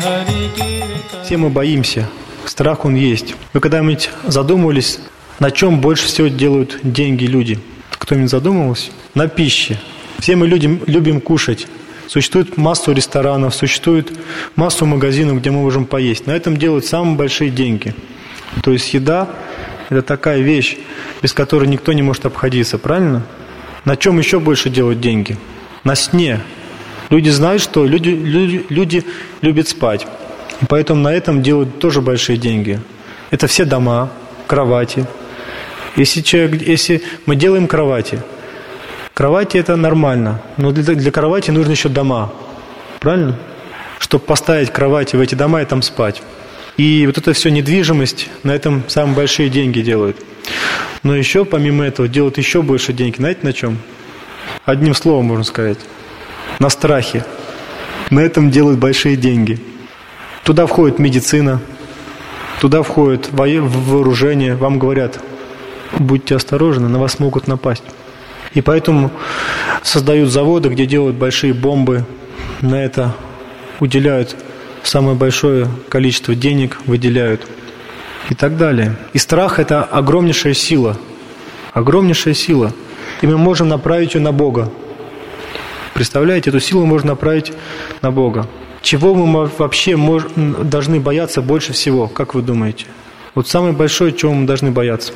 Все мы боимся. Страх он есть. Вы когда-нибудь задумывались, на чем больше всего делают деньги люди? Кто-нибудь задумывался? На пище. Все мы любим кушать. Существует массу ресторанов, существует массу магазинов, где мы можем поесть. На этом делают самые большие деньги. То есть еда – это такая вещь, без которой никто не может обходиться, правильно? На чем еще больше делают деньги? На сне. Люди знают, что люди любят спать. И поэтому на этом делают тоже большие деньги. Это все дома, кровати. Если мы делаем кровати это нормально, но для кровати нужны еще дома, правильно? Чтобы поставить кровати в эти дома и там спать. И вот это все недвижимость, на этом самые большие деньги делают. Но еще, помимо этого, делают еще больше денег. Знаете, на чем? Одним словом можно сказать. На страхе. На этом делают большие деньги. Туда входит медицина, туда входит вооружение. Вам говорят, будьте осторожны, на вас могут напасть. И поэтому создают заводы, где делают большие бомбы. На это уделяют самое большое количество денег, выделяют. И так далее. И страх – это огромнейшая сила. Огромнейшая сила. И мы можем направить ее на Бога. Представляете, эту силу можно направить на Бога. Чего мы вообще должны бояться больше всего, как вы думаете? Вот самое большое, чего мы должны бояться.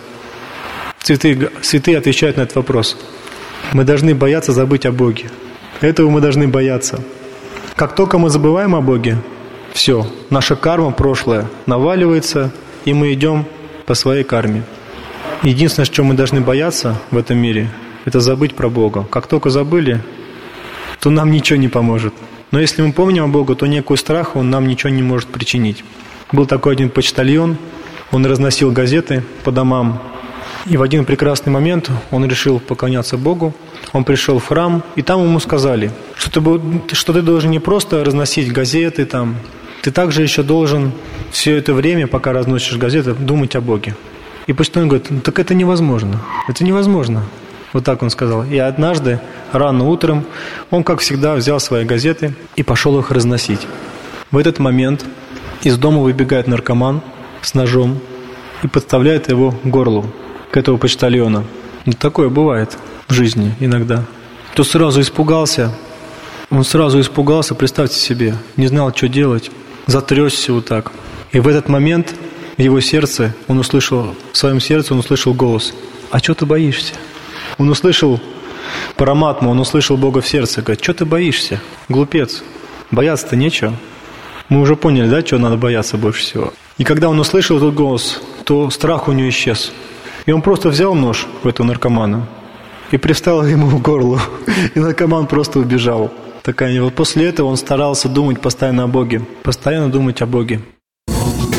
Святые отвечают на этот вопрос. Мы должны бояться забыть о Боге. Этого мы должны бояться. Как только мы забываем о Боге, все, наша карма прошлое наваливается, и мы идем по своей карме. Единственное, что мы должны бояться в этом мире, это забыть про Бога. Как только забыли, то нам ничего не поможет. Но если мы помним о Боге, то никакой страх он нам ничего не может причинить. Был такой один почтальон, он разносил газеты по домам. И в один прекрасный момент он решил поклоняться Богу. Он пришел в храм, и там ему сказали, что ты должен не просто разносить газеты, ты также еще должен все это время, пока разносишь газеты, думать о Боге. И почтальон говорит, так это невозможно. Это невозможно. Вот так он сказал. И однажды, рано утром, он, как всегда, взял свои газеты и пошел их разносить. В этот момент из дома выбегает наркоман с ножом и подставляет его к горлу, к этого почтальона. Такое бывает в жизни иногда. То сразу испугался. Он сразу испугался, представьте себе, не знал, что делать. Затрясся вот так. И в этот момент в его сердце, в своем сердце он услышал голос. А что ты боишься? Он услышал Параматму, он услышал Бога в сердце. Говорит, что ты боишься? Глупец. Бояться-то нечего. Мы уже поняли, да, чего надо бояться больше всего. И когда он услышал этот голос, то страх у него исчез. И он просто взял нож у этого наркомана и приставил ему в горло. И наркоман просто убежал. Вот после этого он старался думать постоянно о Боге. Постоянно думать о Боге.